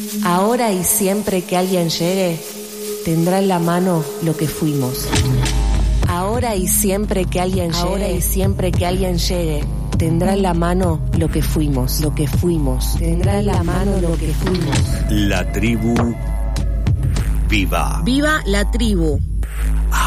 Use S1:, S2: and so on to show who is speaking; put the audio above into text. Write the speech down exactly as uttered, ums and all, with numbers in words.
S1: Ahora y siempre que alguien llegue, tendrá en la mano lo que fuimos. Ahora y siempre que alguien llegue, ahora y siempre que alguien llegue, tendrá en la mano lo que fuimos, lo que fuimos. Tendrá en la mano lo que fuimos.
S2: La tribu viva.
S1: Viva la tribu.